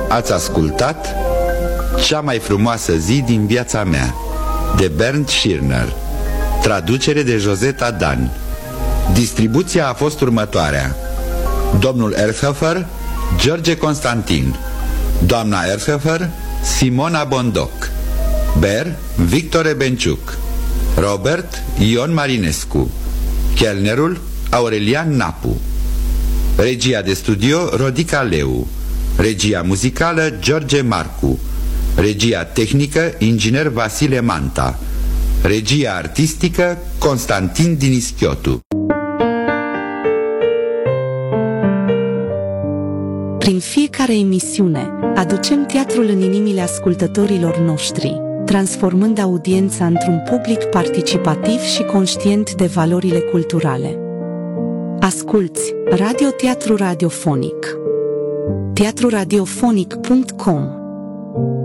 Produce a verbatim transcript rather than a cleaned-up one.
Ați ascultat Cea mai frumoasă zi din viața mea, de Bernd Schirner, traducere de Joseta Dan. Distribuția a fost următoarea: domnul Erzhofer, George Constantin; doamna Erzhofer, Simona Bondoc; Ber, Victor Benciuc; Robert, Ion Marinescu; chelnerul, Aurelian Napu; regia de studio, Rodica Leu; regia muzicală, George Marcu; regia tehnică, inginer Vasile Manta; regia artistică, Constantin Dinischiotu. Prin fiecare emisiune, aducem teatrul în inimile ascultătorilor noștri, transformând audiența într-un public participativ și conștient de valorile culturale. Asculți Radio Teatru Radiofonic. teatru radiofonic punct com